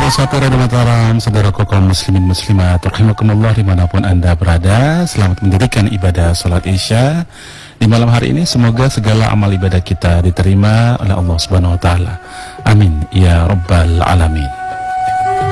101 Radio Mataram, saudaraku kaum muslimin muslimat, rahimakumullah dimanapun Anda berada. Selamat mendirikan ibadah salat Isya di malam hari ini. Semoga segala amal ibadah kita diterima oleh Allah Subhanahu wa taala. Amin ya rabbal alamin.